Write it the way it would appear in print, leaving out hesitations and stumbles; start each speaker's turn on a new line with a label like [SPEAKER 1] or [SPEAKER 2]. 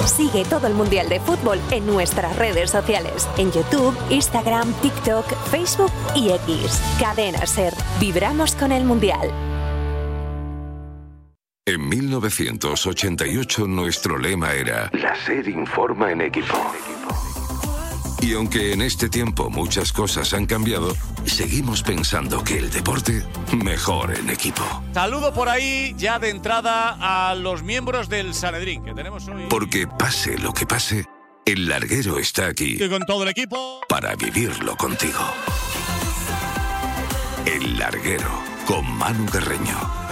[SPEAKER 1] Sigue todo el Mundial de Fútbol en nuestras redes sociales, en YouTube, Instagram, TikTok, Facebook y X. Cadena SER. Vibramos con el Mundial.
[SPEAKER 2] En 1988 nuestro lema era La SER informa en equipo. Y aunque en este tiempo muchas cosas han cambiado, seguimos pensando que el deporte mejor en equipo.
[SPEAKER 3] Saludo por ahí ya de entrada a los miembros del Sanedrín que tenemos hoy.
[SPEAKER 2] Porque pase lo que pase, el larguero está aquí.
[SPEAKER 3] Y con todo el equipo.
[SPEAKER 2] Para vivirlo contigo. El larguero con Manu Carreño.